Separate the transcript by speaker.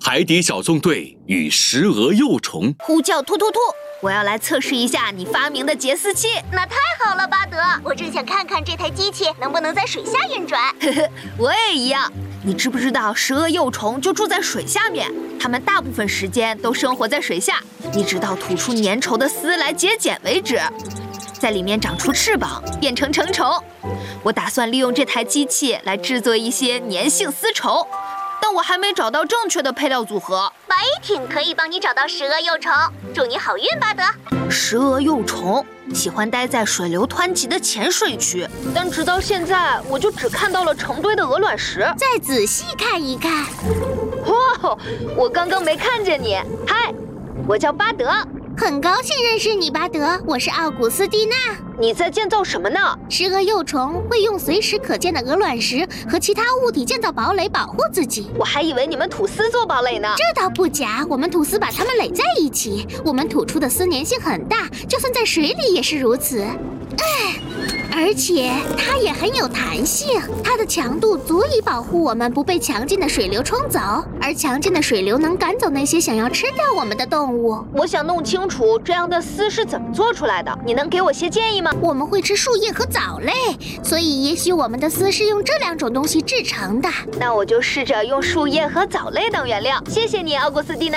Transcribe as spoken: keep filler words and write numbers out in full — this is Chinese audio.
Speaker 1: 海底小纵队与食蛾幼虫。
Speaker 2: 呼叫突突突！我要来测试一下你发明的节丝器。
Speaker 3: 那太好了，巴德，我正想看看这台机器能不能在水下运转。
Speaker 2: 呵呵，我也一样。你知不知道食蛾幼虫就住在水下面？它们大部分时间都生活在水下，一直到吐出粘稠的丝来结茧为止，在里面长出翅膀，变成成虫。我打算利用这台机器来制作一些粘性丝绸，但我还没找到正确的配料组合。
Speaker 3: 白衣艇可以帮你找到食蛾幼虫，祝你好运，巴德。
Speaker 2: 食蛾幼虫喜欢待在水流湍急的浅水区，但直到现在我就只看到了成堆的鹅卵石。
Speaker 3: 再仔细看一看。
Speaker 2: 哇，我刚刚没看见你。嗨，我叫巴德。
Speaker 3: 很高兴认识你，巴德。我是奥古斯蒂娜。
Speaker 2: 你在建造什么呢？
Speaker 3: 食蛾幼虫会用随时可见的鹅卵石和其他物体建造堡垒保护自己。
Speaker 2: 我还以为你们吐丝做堡垒呢。
Speaker 3: 这倒不假，我们吐丝把它们垒在一起。我们吐出的丝粘性很大，就算在水里也是如此。唉，而且它也很有弹性，它的强度足以保护我们不被强劲的水流冲走，而强劲的水流能赶走那些想要吃掉我们的动物。
Speaker 2: 我想弄清楚这样的丝是怎么做出来的，你能给我些建议吗？
Speaker 3: 我们会吃树叶和藻类，所以也许我们的丝是用这两种东西制成的。
Speaker 2: 那我就试着用树叶和藻类当原料。谢谢你，奥古斯蒂娜。